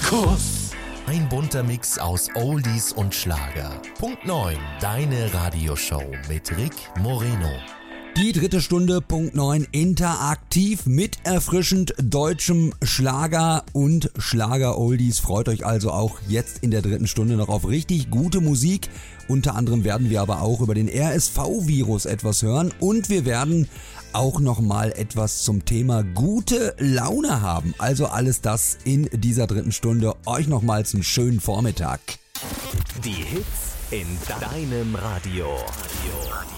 Kuss. Ein bunter Mix aus Oldies und Schlager. Punkt 9, deine Radioshow mit Rick Moreno. Die dritte Stunde, Punkt 9, interaktiv mit erfrischend deutschem Schlager und Schlager-Oldies. Freut euch also auch jetzt in der dritten Stunde noch auf richtig gute Musik. Unter anderem werden wir aber auch über den RSV-Virus etwas hören und wir werden auch nochmal etwas zum Thema gute Laune haben. Also alles das in dieser dritten Stunde. Euch nochmals einen schönen Vormittag. Die Hits in deinem Radio.